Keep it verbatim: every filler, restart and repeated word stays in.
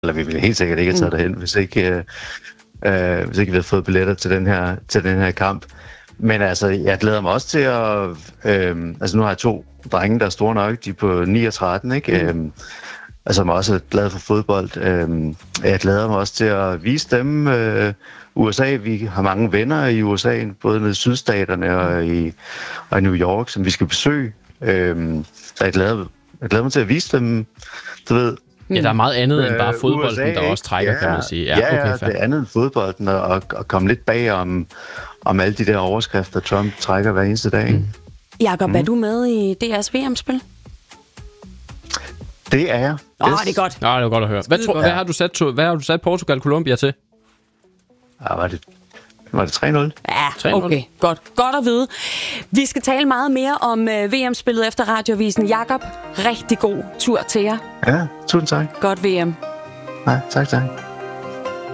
eller vi ville helt sikkert ikke have taget mm. derhen, hvis ikke, øh, øh, hvis ikke vi havde fået billetter til den her, til den her kamp. Men altså, jeg glæder mig også til at... Øh, altså, nu har jeg to drenge, der er store nok, de er på ni og tretten, ikke? Mm. Øh, altså, jeg er også glad for fodbold. Øh, jeg glæder mig også til at vise dem øh, U S A. Vi har mange venner i U S A, både nede i sydstaterne og i, og i New York, som vi skal besøge. Øh, så jeg glæder, jeg glæder mig til at vise dem, du ved... Ja, der er meget andet end bare fodbolden, U S A, der også trækker, ja, kan man sige. Ja, ja, okay, ja det er andet end fodbolden, og, og komme lidt bag om, om alle de der overskrifter, Trump trækker hver eneste dag. Mm. Jakob, mm. er du med i D R's V M-spil? Det er jeg. Åh, oh, det er godt. Nå, det er godt at høre. Hvad, tro, ja. hvad, har du sat, hvad har du sat Portugal-Colombia til? Ja, var det... Var det tre nul? Ja, okay. Godt. Godt at vide. Vi skal tale meget mere om uh, V M-spillet efter Radioavisen. Jakob, rigtig god tur til jer. Ja, tusind tak. Godt V M. Nej, tak, tak.